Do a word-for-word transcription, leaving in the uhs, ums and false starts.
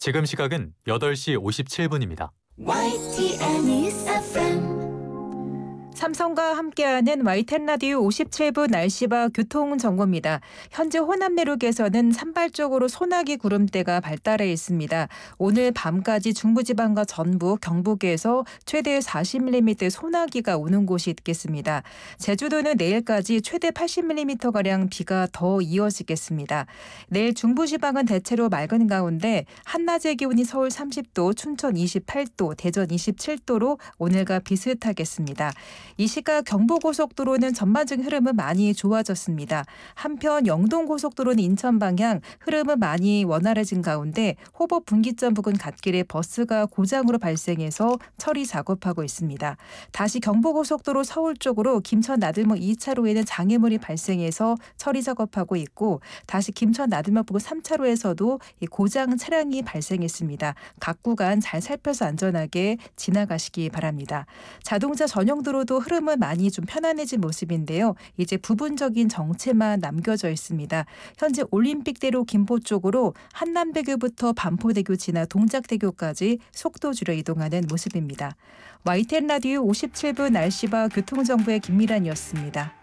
지금 시각은 여덟 시 오십칠 분입니다. 와이티엔 News 에프엠 삼성과 함께하는 와이텐 라디오 오십칠 분 날씨와 교통 정보입니다. 현재 호남 내륙에서는 산발적으로 소나기 구름대가 발달해 있습니다. 오늘 밤까지 중부지방과 전북, 경북에서 최대 사십 밀리미터 소나기가 오는 곳이 있겠습니다. 제주도는 내일까지 최대 팔십 밀리미터가량 비가 더 이어지겠습니다. 내일 중부지방은 대체로 맑은 가운데 한낮의 기온이 서울 삼십 도, 춘천 이십팔 도, 대전 이십칠 도로 오늘과 비슷하겠습니다. 이 시각 경부고속도로는 전반적인 흐름은 많이 좋아졌습니다. 한편 영동고속도로는 인천 방향 흐름은 많이 원활해진 가운데 호법 분기점 부근 갓길에 버스가 고장으로 발생해서 처리 작업하고 있습니다. 다시 경부고속도로 서울 쪽으로 김천 나들목 이 차로에는 장애물이 발생해서 처리 작업하고 있고 다시 김천 나들목 부근 삼 차로에서도 고장 차량이 발생했습니다. 각 구간 잘 살펴서 안전하게 지나가시기 바랍니다. 자동차 전용 도로도 흐름은 많이 좀 편안해진 모습인데요. 이제 부분적인 정체만 남겨져 있습니다. 현재 올림픽대로 김포 쪽으로 한남대교부터 반포대교 지나 동작대교까지 속도 줄여 이동하는 모습입니다. 와이텐 라디오 오십칠 분 날씨와 교통정보의 김미란이었습니다.